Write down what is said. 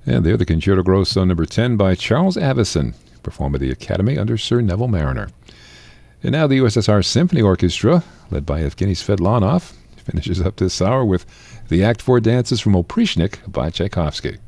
And there, the Concerto Grosso number 10 by Charles Avison, performed by the Academy under Sir Neville Marriner. And now the USSR Symphony Orchestra, led by Evgeny Svedlanov, finishes up this hour with the Act 4 dances from Oprischnik by Tchaikovsky.